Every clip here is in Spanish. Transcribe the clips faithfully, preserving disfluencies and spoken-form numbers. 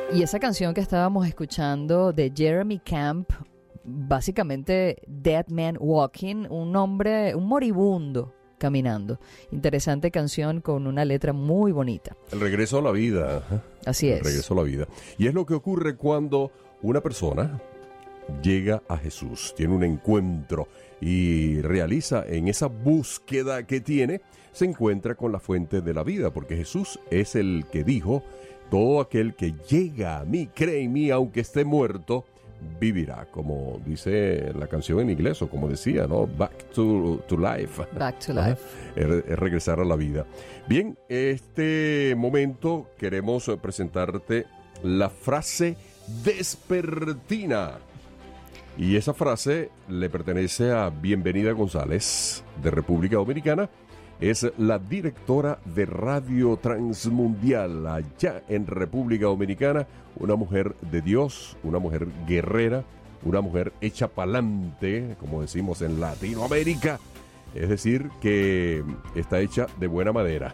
Y esa canción que estábamos escuchando de Jeremy Camp, básicamente Dead Man Walking, un hombre, un moribundo caminando. Interesante canción con una letra muy bonita. El regreso a la vida. Así es. El regreso a la vida. Y es lo que ocurre cuando una persona llega a Jesús, tiene un encuentro y realiza en esa búsqueda que tiene, se encuentra con la fuente de la vida, porque Jesús es el que dijo: todo aquel que llega a mí, cree en mí, aunque esté muerto, vivirá, como dice la canción en inglés, o como decía, ¿no? Back to, to life. Back to life. Es, es regresar a la vida. Bien, este momento queremos presentarte la frase despertina. Y esa frase le pertenece a Bienvenida González, de República Dominicana. Es la directora de Radio Transmundial allá en República Dominicana. Una mujer de Dios, una mujer guerrera, una mujer hecha pa'lante, como decimos en Latinoamérica. Es decir, que está hecha de buena madera.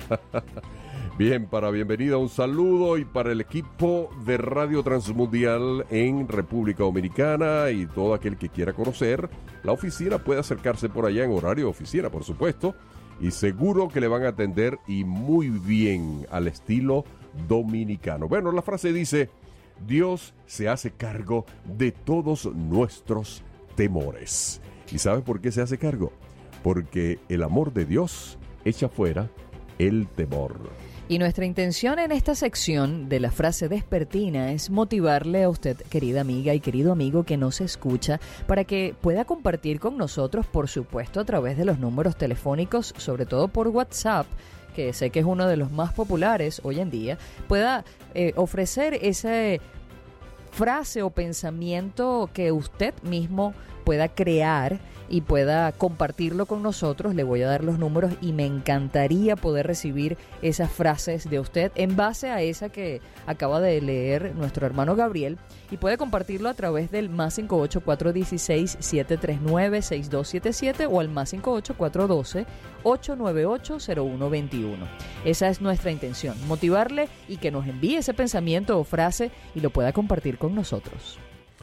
Bien, para Bienvenida un saludo, y para el equipo de Radio Transmundial en República Dominicana y todo aquel que quiera conocer la oficina puede acercarse por allá en horario de oficina, por supuesto. Y seguro que le van a atender, y muy bien, al estilo dominicano. Bueno, la frase dice: Dios se hace cargo de todos nuestros temores. ¿Y sabe por qué se hace cargo? Porque el amor de Dios echa fuera el temor. Y nuestra intención en esta sección de la frase despertina es motivarle a usted, querida amiga y querido amigo que nos escucha, para que pueda compartir con nosotros, por supuesto, a través de los números telefónicos, sobre todo por WhatsApp, que sé que es uno de los más populares hoy en día, pueda eh, ofrecer esa frase o pensamiento que usted mismo pueda crear y pueda compartirlo con nosotros. Le voy a dar los números y me encantaría poder recibir esas frases de usted en base a esa que acaba de leer nuestro hermano Gabriel, y puede compartirlo a través del más cinco ocho cuatro uno seis, siete tres nueve, seis dos siete siete o al más cinco ocho cuatro uno dos, ocho nueve ocho, cero uno dos uno. Esa es nuestra intención, motivarle y que nos envíe ese pensamiento o frase y lo pueda compartir con nosotros.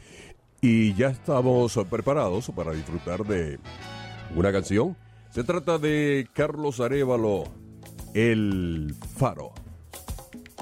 Y ya estamos preparados para disfrutar de una canción. Se trata de Carlos Arévalo, El Faro.